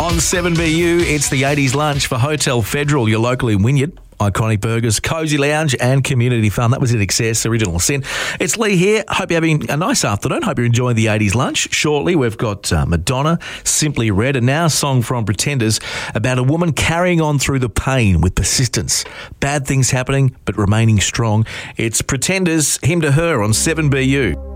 On 7BU, it's the 80s lunch for Hotel Federal, your local in Wynyard. Iconic burgers, cosy lounge and community fun. That was in excess, Original Sin. It's Lee here. Hope you're having a nice afternoon. Hope you're enjoying the 80s lunch. Shortly, we've got Madonna, Simply Red, and now a song from Pretenders about a woman carrying on through the pain with persistence. Bad things happening, but remaining strong. It's Pretenders, Him to Her on 7BU.